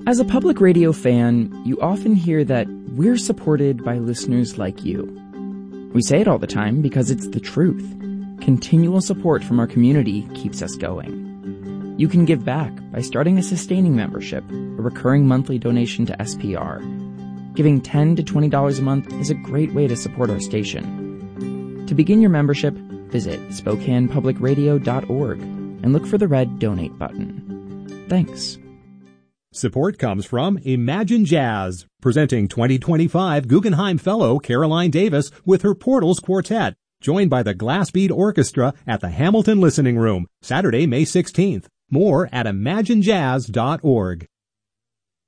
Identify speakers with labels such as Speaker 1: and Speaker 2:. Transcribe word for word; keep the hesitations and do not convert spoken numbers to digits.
Speaker 1: As a public radio fan, you often hear that we're supported by listeners like you. We say it all the time because it's the truth. Continual support from our community keeps us going. You can give back by starting a sustaining membership, a recurring monthly donation to S P R. Giving ten to twenty dollars a month is a great way to support our station. To begin your membership, visit Spokane Public Radio dot org and look for the red Donate button. Thanks.
Speaker 2: Support comes from Imagine Jazz, presenting twenty twenty-five Guggenheim Fellow Caroline Davis with her Portals Quartet, joined by the Glassbead Orchestra at the Hamilton Listening Room, Saturday, May sixteenth. More at Imagine Jazz dot org.